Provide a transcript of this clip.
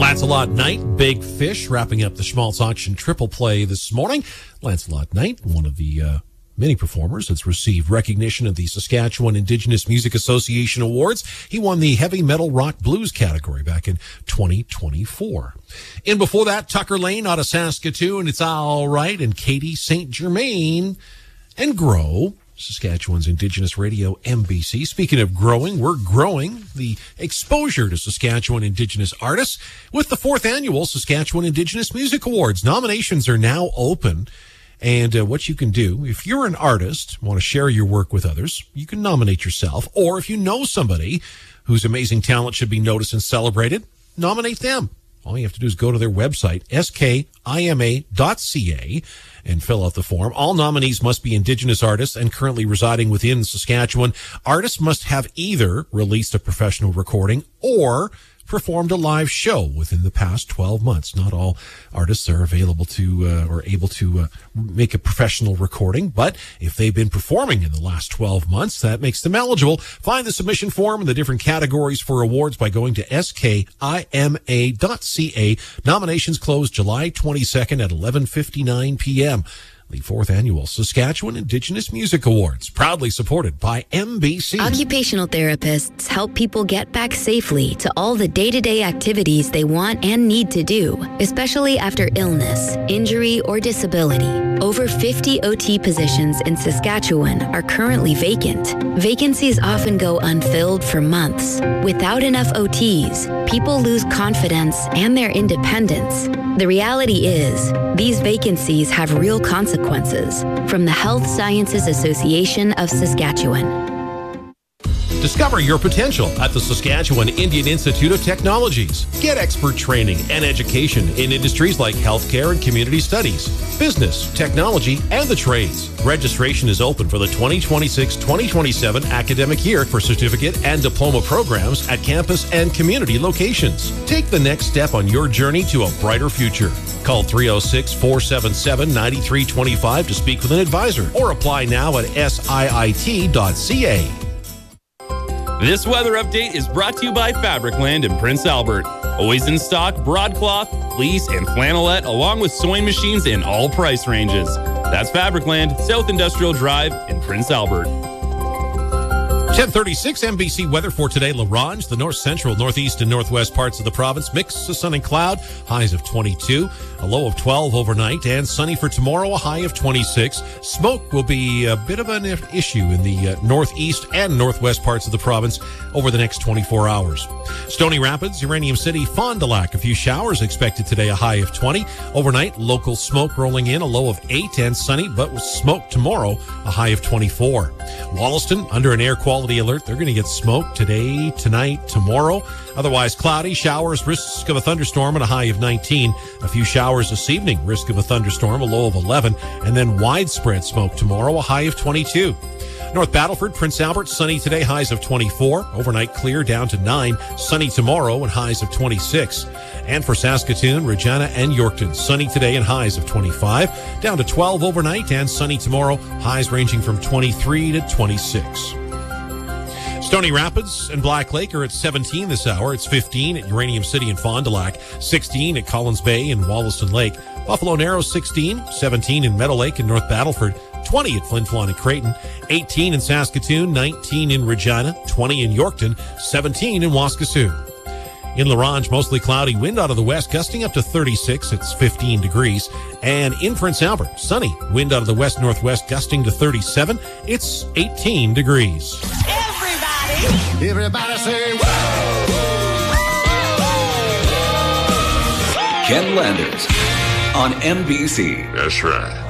Lancelot Knight, Big Fish, wrapping up the Schmaltz Auction triple play this morning. Lancelot Knight, one of the many performers that's received recognition at the Saskatchewan Indigenous Music Association Awards. He won the Heavy Metal Rock Blues category back in 2024. And before that, Tucker Lane out of Saskatoon, It's All Right, and Katie St. Germain and Grow, Saskatchewan's Indigenous Radio, MBC. Speaking of growing, we're growing the exposure to Saskatchewan Indigenous artists with the 4th annual Saskatchewan Indigenous Music Awards. Nominations are now open. And what you can do, if you're an artist, want to share your work with others, you can nominate yourself. Or if you know somebody whose amazing talent should be noticed and celebrated, nominate them. All you have to do is go to their website, skima.ca, and fill out the form. All nominees must be Indigenous artists and currently residing within Saskatchewan. Artists must have either released a professional recording or performed a live show within the past 12 months. Not all artists are available to or able to make a professional recording, but if they've been performing in the last 12 months, that makes them eligible. Find the submission form and the different categories for awards by going to skima.ca. Nominations close July 22nd at 11:59 p.m. The 4th annual Saskatchewan Indigenous Music Awards, proudly supported by MBC. Occupational therapists help people get back safely to all the day-to-day activities they want and need to do, especially after illness, injury, or disability. Over 50 OT positions in Saskatchewan are currently vacant. Vacancies often go unfilled for months. Without enough OTs, people lose confidence and their independence. The reality is, these vacancies have real consequences. From the Health Sciences Association of Saskatchewan. Discover your potential at the Saskatchewan Indian Institute of Technologies. Get expert training and education in industries like healthcare and community studies, business, technology, and the trades. Registration is open for the 2026-2027 academic year for certificate and diploma programs at campus and community locations. Take the next step on your journey to a brighter future. Call 306-477-9325 to speak with an advisor or apply now at siit.ca. This weather update is brought to you by Fabricland in Prince Albert. Always in stock, broadcloth, fleece, and flannelette, along with sewing machines in all price ranges. That's Fabricland, South Industrial Drive in Prince Albert. 10:36 MBC weather for today. La Ronge, the north central, northeast, and northwest parts of the province. Mix of sun and cloud, highs of 22, a low of 12 overnight, and sunny for tomorrow, a high of 26. Smoke will be a bit of an issue in the northeast and northwest parts of the province over the next 24 hours. Stony Rapids, Uranium City, Fond du Lac, a few showers expected today, a high of 20. Overnight, local smoke rolling in, a low of 8, and sunny, but with smoke tomorrow, a high of 24. Wollaston, under an air quality alert. They're going to get smoke today, tonight, tomorrow. Otherwise cloudy, showers, risks of a thunderstorm at a high of 19. A few showers this evening, risk of a thunderstorm, a low of 11. And then widespread smoke tomorrow, a high of 22. North Battleford, Prince Albert, sunny today, highs of 24. Overnight clear down to 9. Sunny tomorrow and highs of 26. And for Saskatoon, Regina, and Yorkton, sunny today and highs of 25. Down to 12 overnight and sunny tomorrow, highs ranging from 23 to 26. Stony Rapids and Black Lake are at 17 this hour. It's 15 at Uranium City and Fond du Lac, 16 at Collins Bay and Wollaston Lake, Buffalo Narrows 16, 17 in Meadow Lake and North Battleford, 20 at Flin Flon and Creighton, 18 in Saskatoon, 19 in Regina, 20 in Yorkton, 17 in Waskesiu. In La Ronge, mostly cloudy, wind out of the west, gusting up to 36. It's 15 degrees. And in Prince Albert, sunny, wind out of the west-northwest, gusting to 37. It's 18 degrees. Everybody say, whoa! Ken Landers on MBC. That's right.